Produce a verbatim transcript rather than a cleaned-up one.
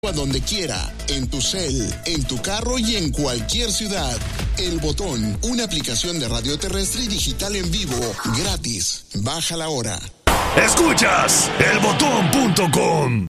A donde quiera, en tu cel, en tu carro y en cualquier ciudad. El Botón, una aplicación de radio terrestre y digital en vivo, gratis. Bájala ahora. Escuchas el botón punto com.